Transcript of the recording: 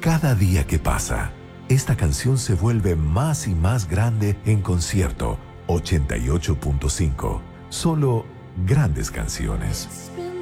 Cada día que pasa, esta canción se vuelve más y más grande en concierto 88.5. Solo grandes canciones.